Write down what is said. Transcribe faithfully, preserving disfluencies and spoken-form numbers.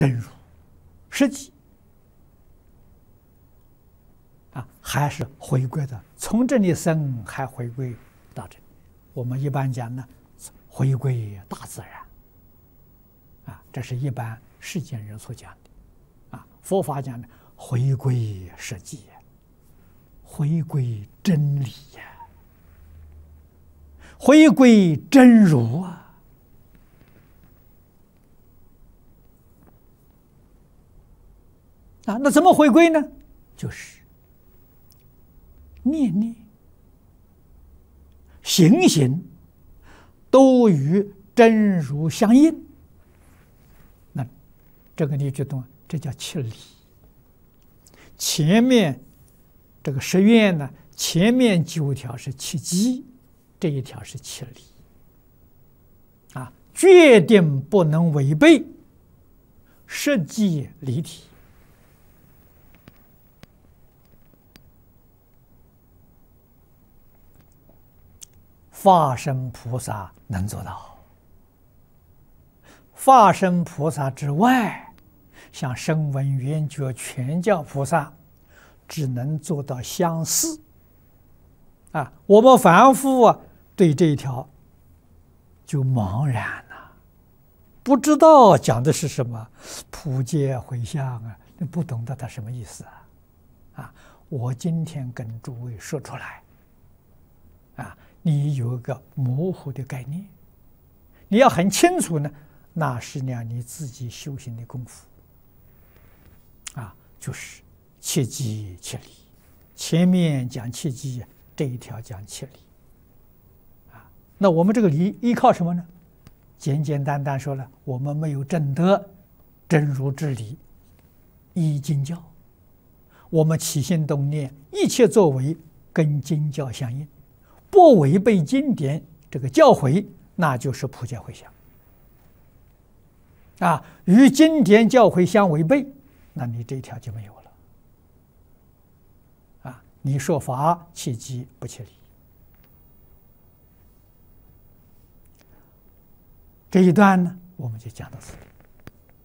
真如实际啊，还是回归的，从这里生还回归到这里。我们一般讲呢，回归大自然啊，这是一般世间人所讲的啊。佛法讲的回归实际，回归真理呀，回归真如啊。啊，那怎么回归呢？就是念念、行行都与真如相应。那这个你知道吗？这叫切理。前面这个十愿呢，前面九条是切机，这一条是切理。啊，决定不能违背实际离体。法身菩萨能做到，法身菩萨之外，像声闻缘觉全教菩萨，只能做到相似。啊，我们凡夫啊，对这一条就茫然了，不知道讲的是什么，普皆回向啊，你不懂得它什么意思啊？啊，我今天跟诸位说出来，啊。你有一个模糊的概念，你要很清楚呢，那是呢你自己修行的功夫啊，就是切机切理。前面讲切机，这一条讲切理啊。那我们这个理依靠什么呢？简简单单说了，我们没有证得真如之理，依经教，我们起心动念，一切作为跟经教相应。不违背经典这个教诲，那就是普皆回向啊。与经典教诲相违背，那你这一条就没有了啊。你说法切机不切理，这一段呢，我们就讲到此。